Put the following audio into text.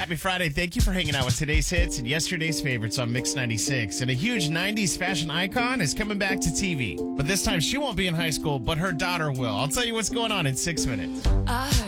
Happy Friday. Thank you for hanging out with today's hits and yesterday's favorites on Mix 96. And a huge 90s fashion icon is coming back to TV. But this time she won't be in high school, but her daughter will. I'll tell you what's going on in 6 minutes. I